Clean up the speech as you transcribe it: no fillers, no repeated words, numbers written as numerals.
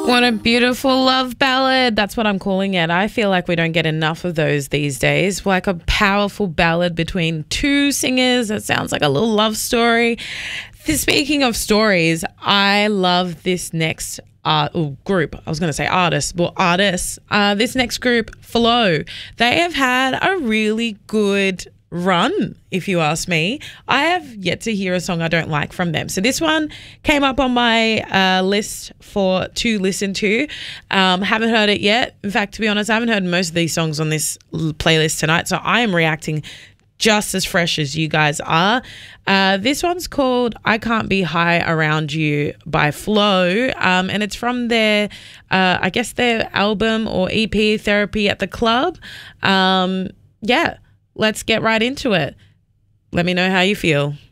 What a beautiful love ballad. That's what I'm calling it. I feel like we don't get enough of those these days. Like a powerful ballad between two singers that sounds like a little love story. Speaking of stories, I love this next group. I was going to say artists. Well, artists. This next group, Flow. They have had a really good run, if you ask me. I have yet to hear a song I don't like from them. So this one came up on my list to listen to. Haven't heard it yet. In fact, to be honest, I haven't heard most of these songs on this playlist tonight. So I am reacting just as fresh as you guys are. This one's called I Can't Be High Around You by Flow. And it's from their, I guess their album or EP, Therapy at the Club. Yeah, let's get right into it. Let me know how you feel.